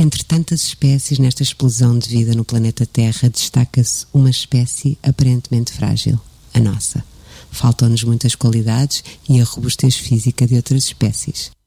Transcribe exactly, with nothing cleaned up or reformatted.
Entre tantas espécies nesta explosão de vida no planeta Terra, destaca-se uma espécie aparentemente frágil, a nossa. Faltam-nos muitas qualidades e a robustez física de outras espécies.